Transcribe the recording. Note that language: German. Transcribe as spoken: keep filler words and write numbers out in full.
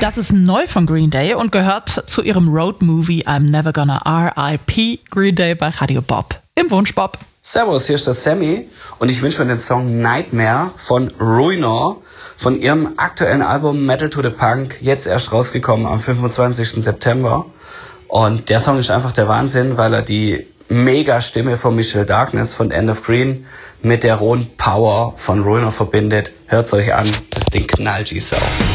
Das ist neu von Green Day und gehört zu ihrem Road-Movie I'm Never Gonna R I P Green Day bei Radio Bob. Im Wunschbob. Servus, hier ist der Sammy und ich wünsche mir den Song Nightmare von Ruiner von ihrem aktuellen Album Metal to the Punk, jetzt erst rausgekommen am fünfundzwanzigsten September. Und der Song ist einfach der Wahnsinn, weil er die Mega-Stimme von Michelle Darkness von End of Green mit der rohen Power von Ruiner verbindet. Hört's euch an, das Ding knallt wie Sau.